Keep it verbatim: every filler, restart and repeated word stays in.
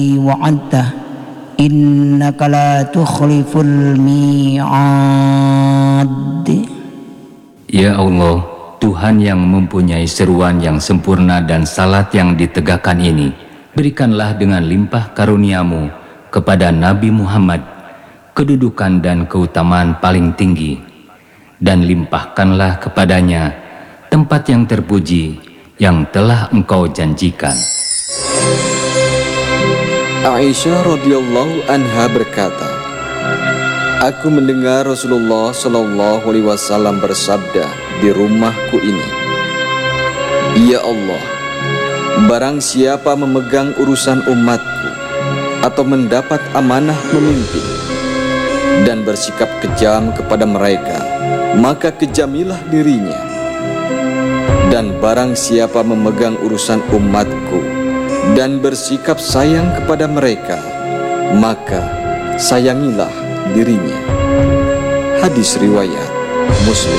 wa'adta innaka la tukhliful mi'ad. Ya Allah, Tuhan yang mempunyai seruan yang sempurna dan salat yang ditegakkan ini, berikanlah dengan limpah karuniamu kepada Nabi Muhammad kedudukan dan keutamaan paling tinggi, dan limpahkanlah kepadanya tempat yang terpuji yang telah engkau janjikan. Aisyah radhiyallahu anha berkata, aku mendengar Rasulullah Shallallahu Alaihi Wasallam bersabda di rumahku ini, ya Allah, barang siapa memegang urusan umatku atau mendapat amanah memimpin dan bersikap kejam kepada mereka, maka kejamilah dirinya. Dan barang siapa memegang urusan umatku dan bersikap sayang kepada mereka, maka sayangilah dirinya. Hadis riwayat Muslim.